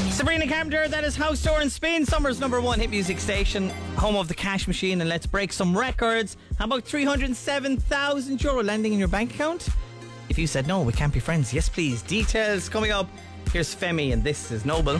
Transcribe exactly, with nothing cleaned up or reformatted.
Sabrina Carpenter, that is House Door in Spain, summer's number one hit music station, home of the cash machine, and let's break some records. How about three hundred seven thousand euro landing in your bank account? If you said no, we can't be friends, yes please. Details coming up. Here's Femi and this is Noble.